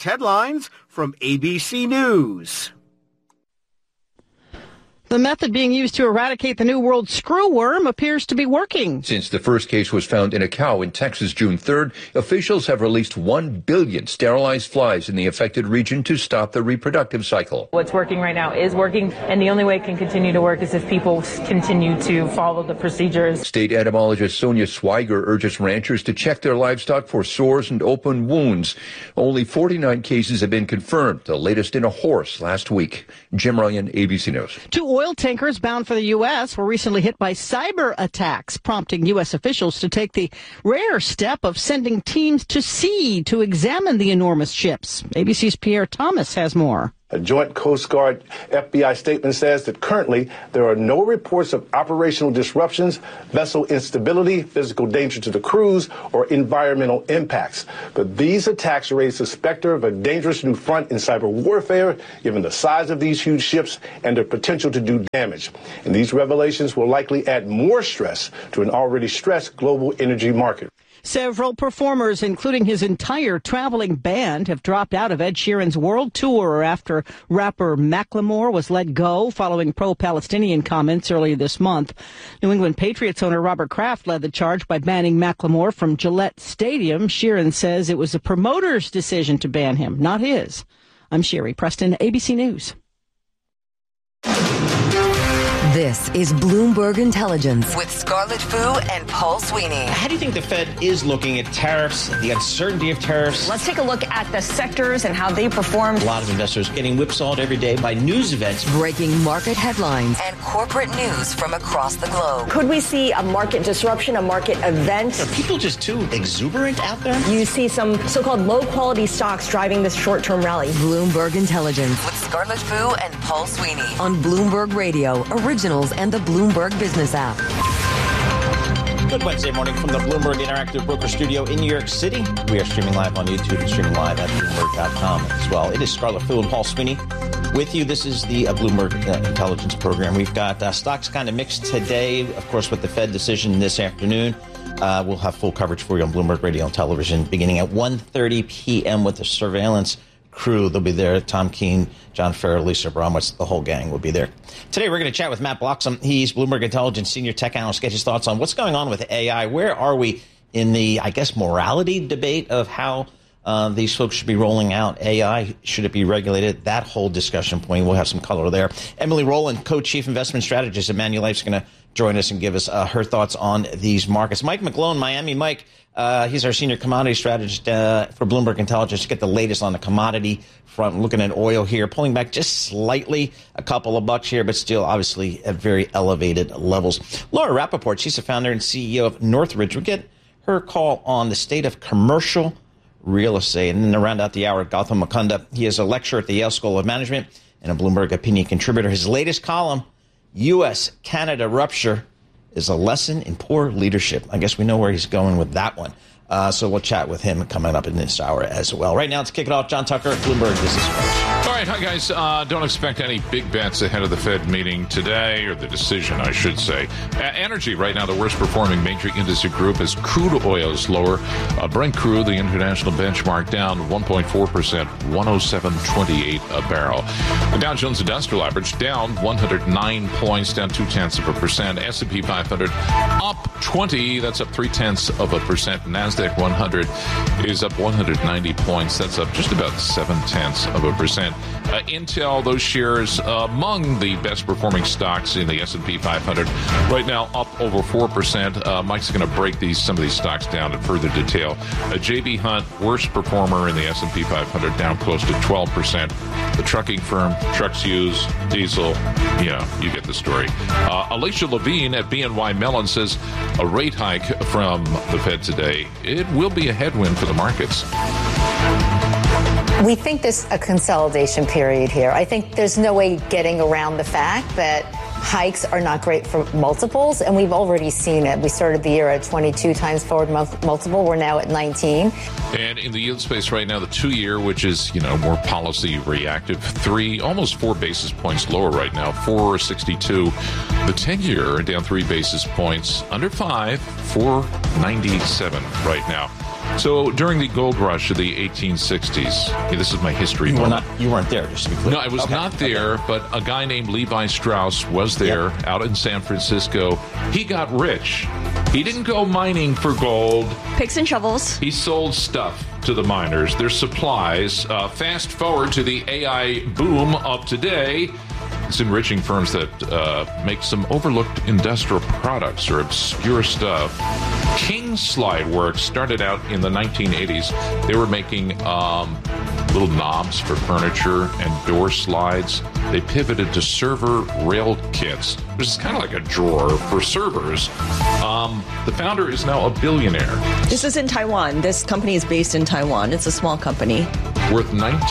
headlines from ABC News. The method being used to eradicate the New World screwworm appears to be working. Since the first case was found in a cow in Texas June 3rd, officials have released 1 billion sterilized flies in the affected region to stop the reproductive cycle. What's working right now is working, and the only way it can continue to work is if people continue to follow the procedures. State entomologist Sonia Swiger urges ranchers to check their livestock for sores and open wounds. Only 49 cases have been confirmed, the latest in a horse last week. Jim Ryan, ABC News. 2 oil tankers bound for the U.S. were recently hit by cyber attacks, prompting U.S. officials to take the rare step of sending teams to sea to examine the enormous ships. ABC's Pierre Thomas has more. A joint Coast Guard FBI statement says that currently there are no reports of operational disruptions, vessel instability, physical danger to the crews, or environmental impacts. But these attacks raise the specter of a dangerous new front in cyber warfare, given the size of these huge ships and their potential to do damage. And these revelations will likely add more stress to an already stressed global energy market. Several performers, including his entire traveling band, have dropped out of Ed Sheeran's world tour after rapper Macklemore was let go following pro-Palestinian comments earlier this month. New England Patriots owner Robert Kraft led the charge by banning Macklemore from Gillette Stadium. Sheeran says it was the promoter's decision to ban him, not his. I'm Sherry Preston, ABC News. This is Bloomberg Intelligence with Scarlett Fu and Paul Sweeney. How do you think the Fed is looking at tariffs, the uncertainty of tariffs? Let's take a look at the sectors and how they performed. A lot of investors getting whipsawed every day by news events. Breaking market headlines and corporate news from across the globe. Could we see a market disruption, a market event? Are people just too exuberant out there? You see some so-called low-quality stocks driving this short-term rally. Bloomberg Intelligence with Scarlett Fu and Paul Sweeney on Bloomberg Radio, Originals and the Bloomberg Business app. Good Wednesday morning from the Bloomberg Interactive Broker Studio in New York City. We are streaming live on YouTube and streaming live at Bloomberg.com as well. It is Scarlett Fu and Paul Sweeney with you. This is the Bloomberg Intelligence Program. We've got stocks kind of mixed today, of course, with the Fed decision this afternoon. We'll have full coverage for you on Bloomberg Radio and Television beginning at 1:30 p.m. with the surveillance crew. They'll be there. Tom Keene, John Farrell, Lisa Bromwitz, the whole gang will be there. Today, we're going to chat with Matt Bloxham. He's Bloomberg Intelligence Senior Tech Analyst. Get his thoughts on what's going on with AI. Where are we in the, I guess, morality debate of how these folks should be rolling out AI? Should it be regulated? That whole discussion point. We'll have some color there. Emily Rowland, Co-Chief Investment Strategist at Manulife, is going to join us and give us her thoughts on these markets. Mike McGlone, Miami. Mike, he's our senior commodity strategist for Bloomberg Intelligence to get the latest on the commodity front. Looking at oil here, pulling back just slightly, a couple of bucks here, but still obviously at very elevated levels. Laura Rappaport, she's the founder and CEO of Northridge. We'll get her call on the state of commercial real estate. And then to round out the hour, Gautam Mukunda. He is a lecturer at the Yale School of Management and a Bloomberg opinion contributor. His latest column, U.S.-Canada rupture, is a lesson in poor leadership. I guess we know where he's going with that one. So we'll chat with him coming up in this hour as well. Right now, let's kick it off. John Tucker, Bloomberg Business Watch. All right, hi, guys. Don't expect any big bets ahead of the Fed meeting today, or the decision, I should say. Energy, right now, the worst-performing major industry group is crude oil is lower. Brent crude, the international benchmark, down 1.4%, 107.28 a barrel. The Dow Jones Industrial Average down 109 points, down 0.2%. S&P 500 up 20, that's up 0.3%. NASDAQ 100 is up 190 points. That's up just about 0.7%. Intel, those shares among the best performing stocks in the S&P 500, right now up over 4%. Mike's going to break some of these stocks down in further detail. J.B. Hunt, worst performer in the S&P 500, down close to 12%. The trucking firm, trucks used, diesel, you get the story. Alicia Levine at BNY Mellon says a rate hike from the Fed today, it will be a headwind for the markets. We think there's a consolidation period here. I think there's no way getting around the fact that hikes are not great for multiples, and we've already seen it. We started the year at 22 times forward multiple. We're now at 19. And in the yield space right now, the 2-year, which is, more policy reactive, almost 4 basis points lower right now, 4.62. The 10-year down 3 basis points, under 5, 4.97 right now. So during the gold rush of the 1860s, this is my history. You weren't there, just to be clear. No, I was not there, but a guy named Levi Strauss was there out in San Francisco. He got rich. He didn't go mining for gold. Picks and shovels. He sold stuff to the miners, their supplies. Fast forward to the AI boom of today. It's enriching firms that make some overlooked industrial products or obscure stuff. King Slide Works started out in the 1980s. They were making little knobs for furniture and door slides. They pivoted to server rail kits, which is kind of like a drawer for servers. The founder is now a billionaire. This is in Taiwan. This company is based in Taiwan. It's a small company. Worth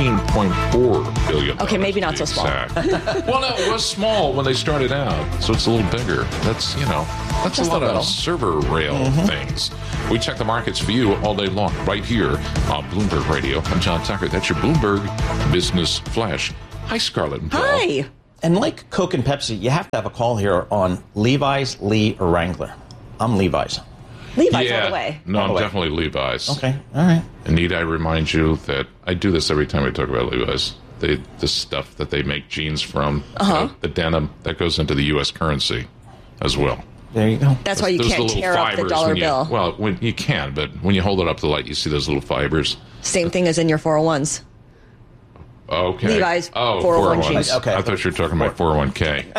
$19.4 billion. Okay, maybe not so small. Well, no, it was small when they started out, so it's a little bigger. That's a lot of server rail things. We check the markets for you all day long, right here on Bloomberg Radio. I'm John Tucker. That's your Bloomberg Business Flash. Hi, Scarlett and Paul. Hi. And like Coke and Pepsi, you have to have a call here on Levi's, Lee, or Wrangler. I'm Levi's. Levi's all the way. No, I'm definitely Levi's. Okay, all right. And need I remind you that I do this every time we talk about Levi's. The stuff that they make jeans from, the denim, that goes into the U.S. currency as well. There you go. That's why you can't tear up the dollar bill. Well, you can, but when you hold it up to the light, you see those little fibers. Same thing as in your 401s. Okay. Levi's 401 jeans. Okay. I thought you were talking about 401k.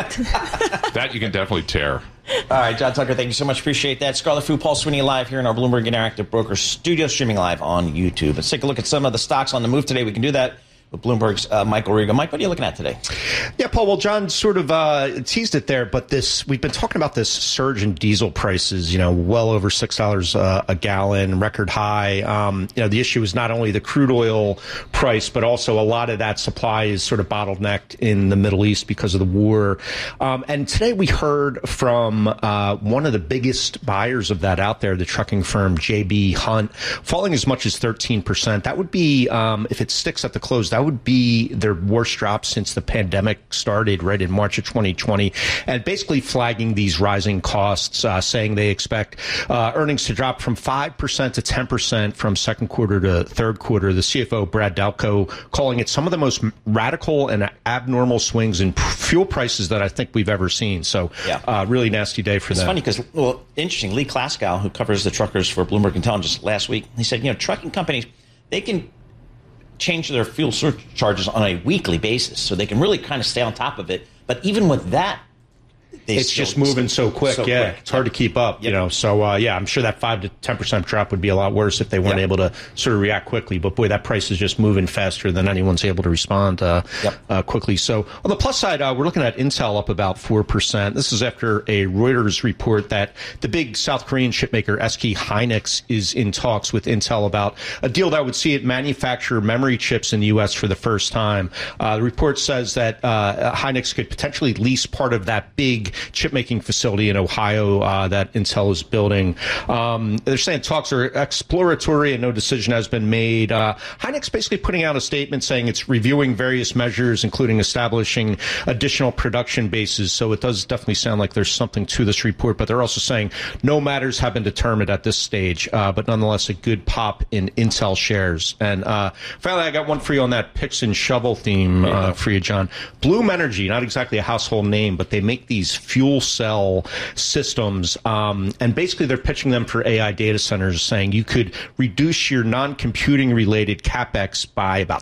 That you can definitely tear. All right, John Tucker, thank you so much. Appreciate that. Scarlett Fu, Paul Sweeney live here in our Bloomberg Interactive Brokers studio, streaming live on YouTube. Let's take a look at some of the stocks on the move today. We can do that with Bloomberg's Michael Rigo. Mike, what are you looking at today? Yeah, Paul, well, John sort of teased it there, but we've been talking about this surge in diesel prices, well over $6 a gallon, record high. The issue is not only the crude oil price, but also a lot of that supply is sort of bottlenecked in the Middle East because of the war. And today we heard from one of the biggest buyers of that out there, the trucking firm J.B. Hunt, falling as much as 13%. That would be, if it sticks at the close, that would be their worst drop since the pandemic started right in March of 2020, and basically flagging these rising costs, saying they expect earnings to drop from 5% to 10% from second quarter to third quarter. The CFO, Brad Delco, calling it some of the most radical and abnormal swings in fuel prices that I think we've ever seen. So really nasty day for them. It's funny because, interesting, Lee Klaskow, who covers the truckers for Bloomberg Intelligence last week, he said, trucking companies, they can change their fuel surcharges on a weekly basis, so they can really kind of stay on top of it. But even with that, it's just moving so quick. It's hard to keep up, So, I'm sure that 5 to 10% drop would be a lot worse if they weren't able to sort of react quickly. But, boy, that price is just moving faster than anyone's able to respond quickly. So, on the plus side, we're looking at Intel up about 4%. This is after a Reuters report that the big South Korean chipmaker SK Hynix is in talks with Intel about a deal that would see it manufacture memory chips in the U.S. for the first time. The report says that Hynix could potentially lease part of that big chip-making facility in Ohio that Intel is building. They're saying talks are exploratory and no decision has been made. Hynix basically putting out a statement saying it's reviewing various measures, including establishing additional production bases. So it does definitely sound like there's something to this report, but they're also saying no matters have been determined at this stage, but nonetheless a good pop in Intel shares. And finally, I got one for you on that picks and shovel theme for you, John. Bloom Energy, not exactly a household name, but they make these fuel cell systems, and basically they're pitching them for AI data centers, saying you could reduce your non-computing related capex by about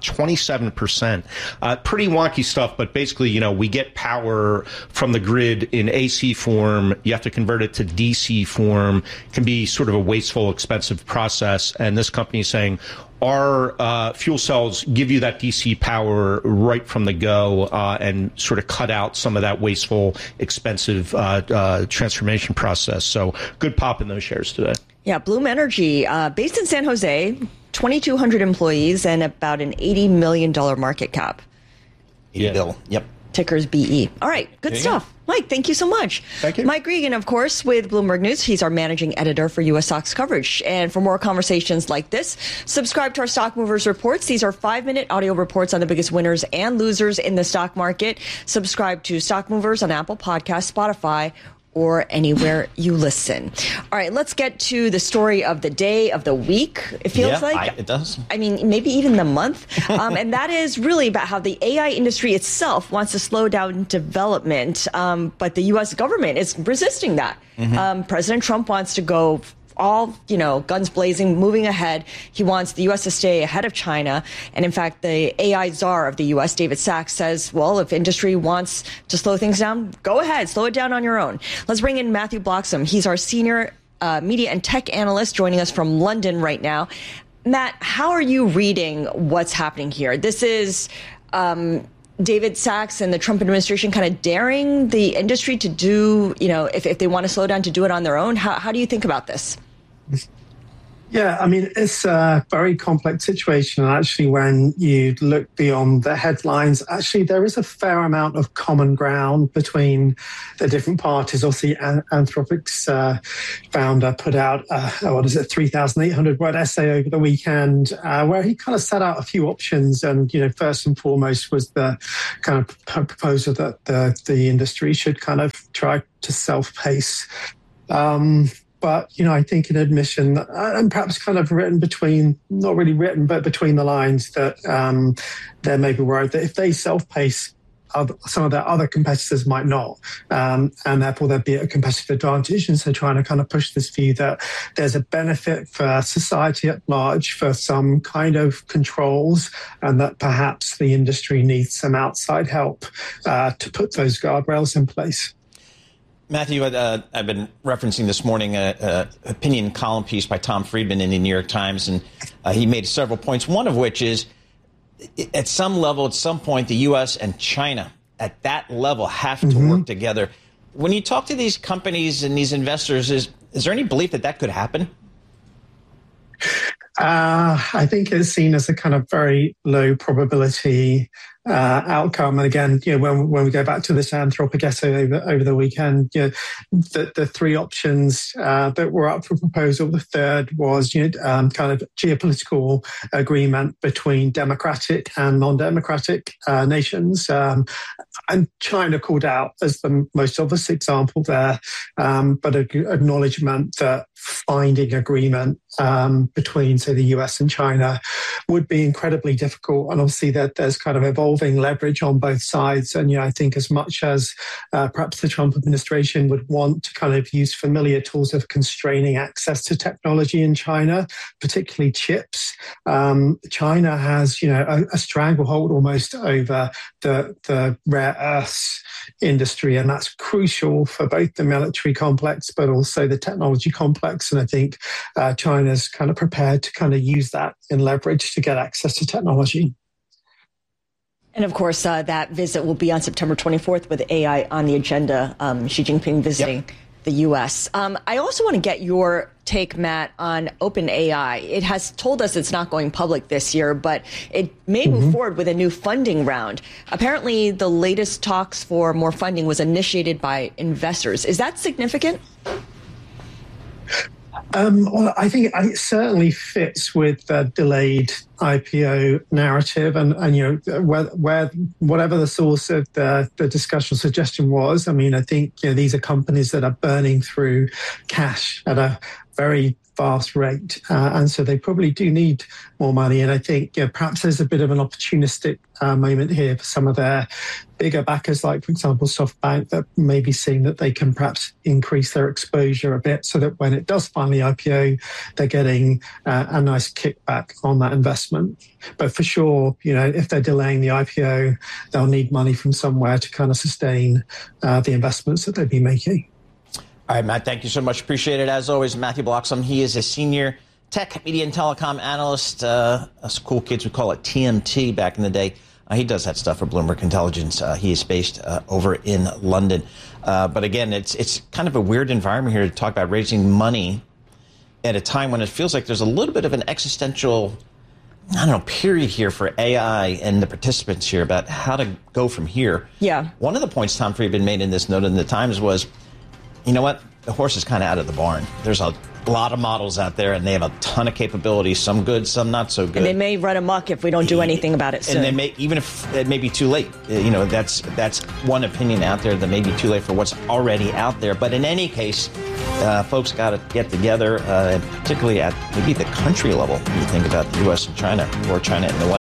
27%. Pretty wonky stuff, but basically, we get power from the grid in AC form. You have to convert it to DC form. It can be sort of a wasteful, expensive process, and this company is saying, our fuel cells give you that DC power right from the go and sort of cut out some of that wasteful, expensive transformation process. So good pop in those shares today. Yeah, Bloom Energy, based in San Jose, 2,200 employees and about an $80 million market cap. Bill. Yep. Ticker's BE. All right, good stuff. Mike, thank you so much. Thank you. Mike Regan, of course, with Bloomberg News. He's our managing editor for U.S. stocks coverage. And for more conversations like this, subscribe to our Stock Movers reports. These are 5-minute audio reports on the biggest winners and losers in the stock market. Subscribe to Stock Movers on Apple Podcasts, Spotify, or anywhere you listen. All right, let's get to the story of the day, of the week, it feels like. It does. I mean, maybe even the month. And that is really about how the AI industry itself wants to slow down development, but the U.S. government is resisting that. President Trump wants to go all, guns blazing, moving ahead. He wants the U.S. to stay ahead of China. And in fact, the AI czar of the U.S., David Sachs, says, well, if industry wants to slow things down, go ahead, slow it down on your own. Let's bring in Matthew Bloxham. He's our senior media and tech analyst joining us from London right now. Matt, how are you reading what's happening here? This is David Sachs and the Trump administration kind of daring the industry to do, if they want to slow down, to do it on their own. How do you think about this? Yeah, I mean, it's a very complex situation. And actually, when you look beyond the headlines, actually, there is a fair amount of common ground between the different parties. Also, Anthropic's founder put out, 3,800-word essay over the weekend, where he kind of set out a few options. And, first and foremost was the kind of proposal that the industry should kind of try to self-pace. But, I think an admission, and perhaps kind of written not really written, but between the lines, that they're maybe worried that if they self-pace, some of their other competitors might not, and therefore there'd be a competitive advantage. And so trying to kind of push this view that there's a benefit for society at large for some kind of controls, and that perhaps the industry needs some outside help to put those guardrails in place. Matthew, I've been referencing this morning an opinion column piece by Tom Friedman in the New York Times, and he made several points, one of which is at some level, at some point, the U.S. and China at that level have to work together. When you talk to these companies and these investors, is there any belief that could happen? I think it's seen as a kind of very low probability outcome. And again, when we go back to this Anthropic essay over the weekend, the three options that were up for proposal, the third was kind of geopolitical agreement between democratic and non-democratic nations. And China called out as the most obvious example there, but acknowledgement that finding agreement between, say, the US and China would be incredibly difficult. And obviously that there's kind of evolving leverage on both sides. And, I think as much as perhaps the Trump administration would want to kind of use familiar tools of constraining access to technology in China, particularly chips, China has, a stranglehold almost over the rare earths industry. And that's crucial for both the military complex, but also the technology complex. And I think China's kind of prepared to kind of use that in leverage to get access to technology. And of course, that visit will be on September 24th with AI on the agenda, Xi Jinping visiting the U.S. I also want to get your take, Matt, on OpenAI. It has told us it's not going public this year, but it may move forward with a new funding round. Apparently, the latest talks for more funding was initiated by investors. Is that significant? Well, I think it certainly fits with the delayed IPO narrative, and whatever the source of the discussion suggestion was. I mean, I think these are companies that are burning through cash at a very fast rate, and so they probably do need more money. And I think perhaps there's a bit of an opportunistic moment here for some of their bigger backers, like, for example, SoftBank, that may be seeing that they can perhaps increase their exposure a bit so that when it does finally IPO, they're getting a nice kickback on that investment. But for sure, if they're delaying the IPO, they'll need money from somewhere to kind of sustain the investments that they'd be making. All right, Matt, thank you so much. Appreciate it. As always, Matthew Bloxham. He is a senior tech, media, and telecom analyst. Us cool kids would call it TMT back in the day. He does that stuff for Bloomberg Intelligence. He is based over in London. But again, it's kind of a weird environment here to talk about raising money at a time when it feels like there's a little bit of an existential, period here for AI and the participants here about how to go from here. Yeah. One of the points Tom Friedman made in this note in the Times was, you know what? the horse is kind of out of the barn. There's a lot of models out there, and they have a ton of capabilities, some good, some not so good. And they may run amok if we don't do anything about it soon. And they may, even if it may be too late. That's one opinion out there that may be too late for what's already out there. But in any case, folks got to get together, particularly at maybe the country level. When you think about the U.S. and China, or China and the West.